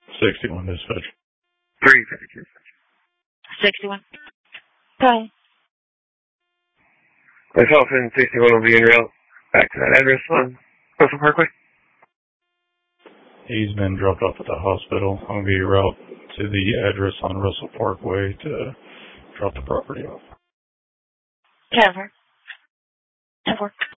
61 dispatch. 352. 61. Okay. Myself and 61 will be en route back to that address on Russell Parkway. He's been dropped off at the hospital. I'm going to be en route to the address on Russell Parkway to drop the property off. 10-4. 10-4.